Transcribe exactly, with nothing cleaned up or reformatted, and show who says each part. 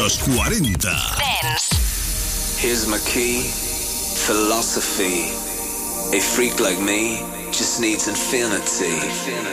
Speaker 1: los cuarenta.
Speaker 2: Dance.
Speaker 3: Here's my key, philosophy. A freak like me just needs infinity.